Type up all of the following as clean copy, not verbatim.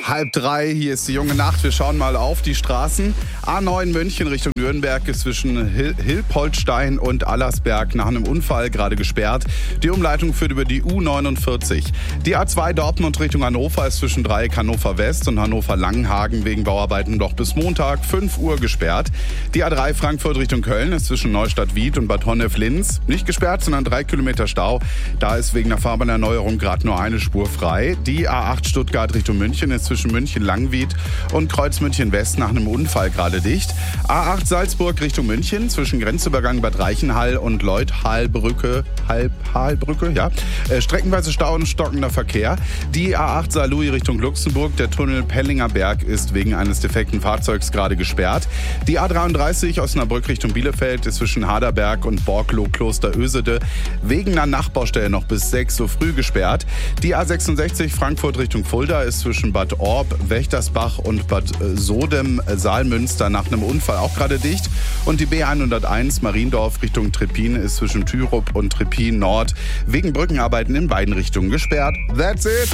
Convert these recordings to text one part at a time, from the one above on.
2:30, hier ist die junge Nacht. Wir schauen mal auf die Straßen. A9 München Richtung Nürnberg ist zwischen Hilpoltstein und Allersberg nach einem Unfall gerade gesperrt. Die Umleitung führt über die U49. Die A2 Dortmund Richtung Hannover ist zwischen Dreieck Hannover West und Hannover Langenhagen wegen Bauarbeiten noch bis Montag 5 Uhr gesperrt. Die A3 Frankfurt Richtung Köln ist zwischen Neustadt-Wied und Bad Honnef-Linz nicht gesperrt, sondern 3 Kilometer Stau. Da ist wegen der Fahrbahnerneuerung gerade nur eine Spur frei. Die A8 Stuttgart Richtung München ist zwischen München-Langwied und Kreuz München-West nach einem Unfall gerade dicht. A8 Salzburg Richtung München zwischen Grenzübergang Bad Reichenhall und Leuthallbrücke, streckenweise Stau und stockender Verkehr. Die A8 Saarlouis Richtung Luxemburg, der Tunnel Pellinger Berg ist wegen eines defekten Fahrzeugs gerade gesperrt. Die A33 Osnabrück Richtung Bielefeld ist zwischen Haderberg und Borkloh Kloster Ösede wegen einer Nachbaustelle noch bis 6 Uhr früh gesperrt. Die A66 Frankfurt Richtung Fulda ist zwischen Bad Orb, Wächtersbach und Bad Sodem-Saalmünster nach einem Unfall auch gerade dicht. Und die B101 Mariendorf Richtung Treppin ist zwischen Thürup und Treppin Nord wegen Brückenarbeiten in beiden Richtungen gesperrt. That's it!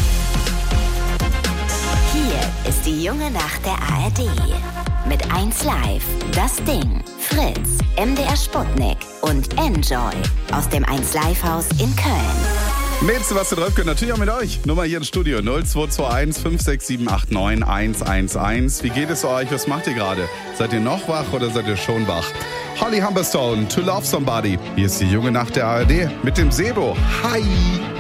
Hier ist die junge Nacht der ARD. Mit 1Live, Das Ding, Fritz, MDR Sputnik und Enjoy aus dem 1Live-Haus in Köln. Mit Sebastian Röpke, natürlich auch mit euch. Nummer hier im Studio 0221 56789 111. Wie geht es euch? Was macht ihr gerade? Seid ihr noch wach oder seid ihr schon wach? Holly Humberstone, To Love Somebody. Hier ist die junge Nacht der ARD mit dem Sebo. Hi!